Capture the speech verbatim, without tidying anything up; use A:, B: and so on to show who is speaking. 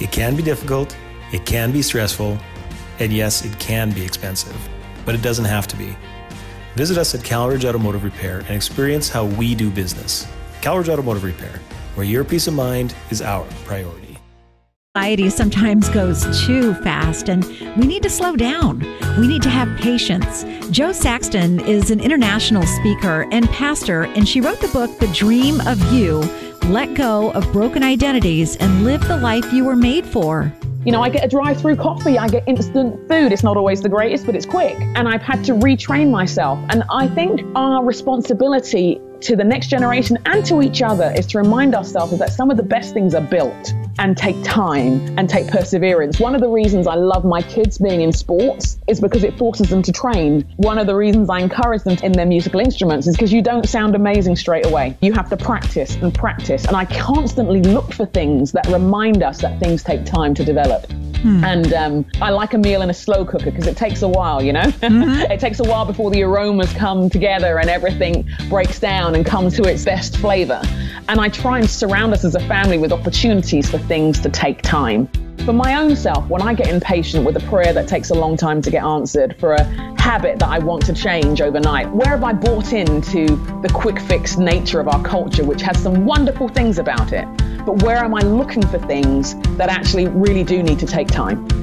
A: It can be difficult, it can be stressful, and yes, it can be expensive, but it doesn't have to be. Visit us at CalRidge Automotive Repair and experience how we do business. CalRidge Automotive Repair, where your peace of mind is our priority.
B: Society sometimes goes too fast, and we need to slow down. We need to have patience. Jo Saxton is an international speaker and pastor, and she wrote the book, The Dream of You, Let Go of Broken Identities and Live the Life You Were Made For.
C: You know, I get a drive-through coffee, I get instant food. It's not always the greatest, but it's quick. And I've had to retrain myself. And I think our responsibility to the next generation and to each other is to remind ourselves that some of the best things are built and take time and take perseverance. One of the reasons I love my kids being in sports is because it forces them to train. One of the reasons I encourage them in their musical instruments is because you don't sound amazing straight away. You have to practice and practice. And I constantly look for things that remind us that things take time to develop. Hmm. And um, I like a meal in a slow cooker because it takes a while, you know? Mm-hmm. It takes a while before the aromas come together and everything breaks down and comes to its best flavor. And I try and surround us as a family with opportunities for things to take time. For my own self, when I get impatient with a prayer that takes a long time to get answered, for a habit that I want to change overnight, where have I bought into the quick fix nature of our culture, which has some wonderful things about it? But where am I looking for things that actually really do need to take time?